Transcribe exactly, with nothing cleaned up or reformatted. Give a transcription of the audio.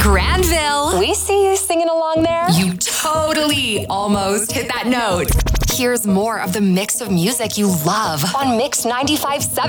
Granville. We see you singing along there. You totally almost hit that note. Here's more of the mix of music you love On Mix ninety-five point seven.